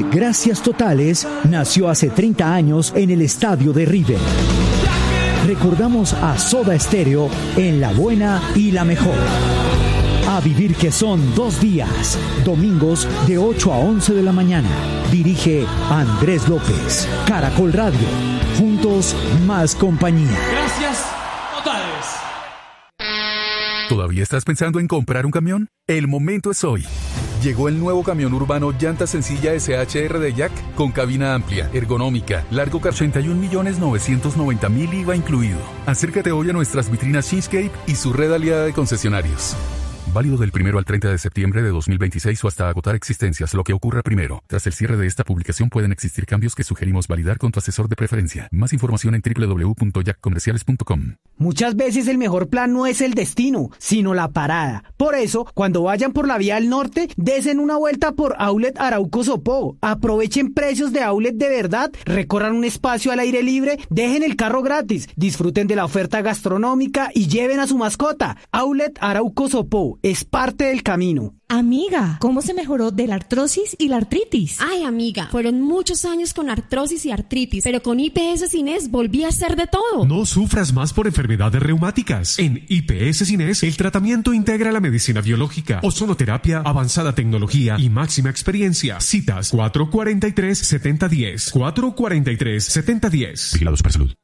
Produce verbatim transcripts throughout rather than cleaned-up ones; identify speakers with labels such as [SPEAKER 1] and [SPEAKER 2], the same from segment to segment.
[SPEAKER 1] Gracias Totales nació hace treinta años en el estadio de River. Recordamos a Soda Stereo en la buena y la mejor. A vivir que son dos días, domingos de ocho a once de la mañana. Dirige Andrés López. Caracol Radio. Juntos más compañía.
[SPEAKER 2] Gracias Totales.
[SPEAKER 3] ¿Todavía estás pensando en comprar un camión? El momento es hoy. Llegó el nuevo camión urbano llanta sencilla S H R de Jack con cabina amplia, ergonómica, largo car ochenta y un millones novecientos noventa mil I V A incluido. Acércate hoy a nuestras vitrinas Shinscape y su red aliada de concesionarios. Válido del primero al treinta de septiembre de dos mil veintiséis o hasta agotar existencias, lo que ocurra primero. Tras el cierre de esta publicación pueden existir cambios que sugerimos validar con tu asesor de preferencia. Más información en doble u doble u doble u punto jack comerciales punto com.
[SPEAKER 4] Muchas veces el mejor plan no es el destino, sino la parada. Por eso, cuando vayan por la vía al norte, desen una vuelta por Outlet Arauco Sopó. Aprovechen precios de outlet de verdad, recorran un espacio al aire libre, dejen el carro gratis, disfruten de la oferta gastronómica y lleven a su mascota. Outlet Arauco Sopó. Es parte del camino.
[SPEAKER 5] Amiga, ¿cómo se mejoró de la artrosis y la artritis?
[SPEAKER 6] Ay, amiga, fueron muchos años con artrosis y artritis, pero con I P S Cines volví a hacer de todo.
[SPEAKER 7] No sufras más por enfermedades reumáticas. En I P S Cines, el tratamiento integra la medicina biológica, ozonoterapia, avanzada tecnología y máxima experiencia. Citas cuatro cuatro tres, siete cero uno cero, cuatro cuatro tres, siete cero uno cero.
[SPEAKER 3] Vigilados para salud.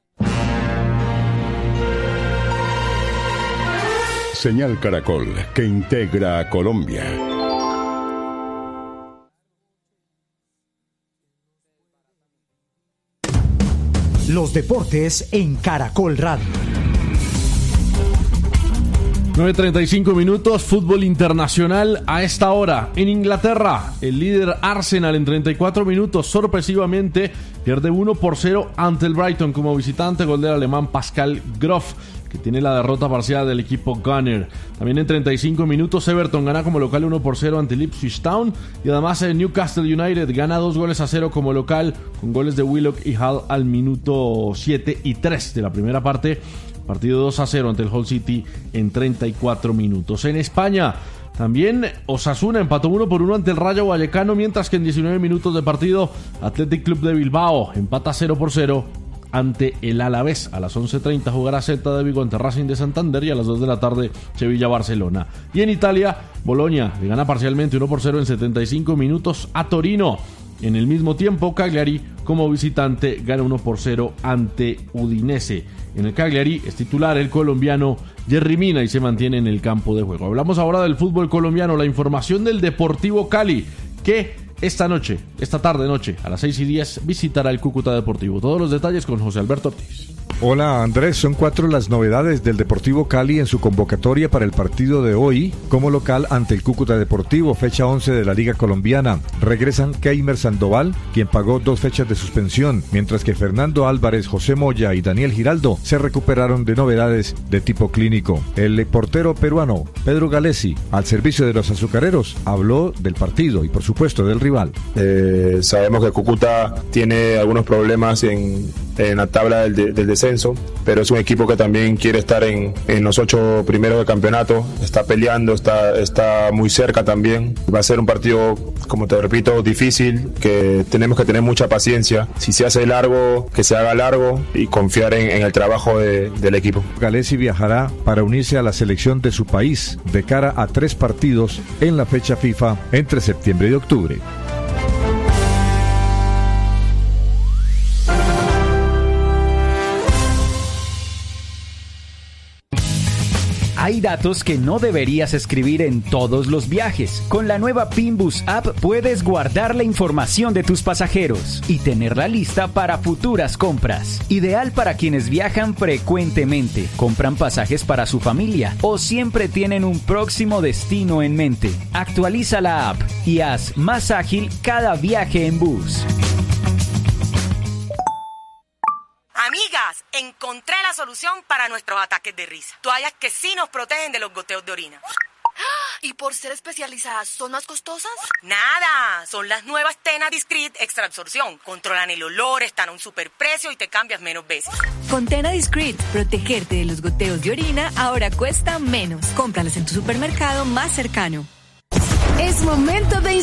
[SPEAKER 8] Señal Caracol, que integra a Colombia.
[SPEAKER 1] Los deportes en Caracol Radio.
[SPEAKER 9] nueve treinta y cinco minutos, fútbol internacional a esta hora. En Inglaterra, el líder Arsenal en treinta y cuatro minutos, sorpresivamente, pierde uno por cero ante el Brighton como visitante, gol del alemán Pascal Gross, que tiene la derrota parcial del equipo Gunner. También en treinta y cinco minutos, Everton gana como local uno por cero ante el Ipswich Town, y además el Newcastle United gana dos goles a cero como local, con goles de Willock y Hall al minuto siete y tres de la primera parte. Partido dos a cero ante el Hull City en treinta y cuatro minutos. En España, también Osasuna empató uno por uno ante el Rayo Vallecano, mientras que en diecinueve minutos de partido, Athletic Club de Bilbao empata cero por cero ante el Alavés. A las once treinta jugará Celta de Vigo ante Racing de Santander, y a las dos de la tarde Sevilla-Barcelona. Y en Italia, Bolonia le gana parcialmente uno por cero en setenta y cinco minutos a Torino. En el mismo tiempo, Cagliari como visitante gana uno por cero ante Udinese. En el Cagliari es titular el colombiano Yerry Mina y se mantiene en el campo de juego. Hablamos ahora del fútbol colombiano, la información del Deportivo Cali, que esta noche, esta tarde noche, a las seis y diez, visitará el Cúcuta Deportivo. Todos los detalles con José Alberto Ortiz.
[SPEAKER 10] Hola Andrés, son cuatro las novedades del Deportivo Cali en su convocatoria para el partido de hoy como local ante el Cúcuta Deportivo, fecha once de la Liga Colombiana. Regresan Keimer Sandoval, quien pagó dos fechas de suspensión, mientras que Fernando Álvarez, José Moya y Daniel Giraldo se recuperaron de novedades de tipo clínico. El portero peruano Pedro Galesi, al servicio de los azucareros, habló del partido y por supuesto del rival.
[SPEAKER 11] Eh, sabemos que Cúcuta tiene algunos problemas en, en la tabla del, de, del descenso, pero es un equipo que también quiere estar en, en los ocho primeros del campeonato, está peleando, está, está muy cerca también. Va a ser un partido, como te repito, difícil, que tenemos que tener mucha paciencia. Si se hace largo, que se haga largo y confiar en, en el trabajo de, del equipo.
[SPEAKER 10] Galesi viajará para unirse a la selección de su país de cara a tres partidos en la fecha FIFA entre septiembre y octubre.
[SPEAKER 12] Hay datos que no deberías escribir en todos los viajes. Con la nueva Pinbus App puedes guardar la información de tus pasajeros y tenerla lista para futuras compras. Ideal para quienes viajan frecuentemente, compran pasajes para su familia o siempre tienen un próximo destino en mente. Actualiza la app y haz más ágil cada viaje en bus.
[SPEAKER 13] Amigas, encontré la solución para nuestros ataques de risa. Toallas que sí nos protegen de los goteos de orina.
[SPEAKER 14] ¿Y por ser especializadas, son más costosas?
[SPEAKER 13] Nada, son las nuevas Tena Discreet Extra Absorción. Controlan el olor, están a un superprecio y te cambias menos veces.
[SPEAKER 15] Con Tena Discreet, protegerte de los goteos de orina ahora cuesta menos. Cómpralas en tu supermercado más cercano.
[SPEAKER 16] Es momento de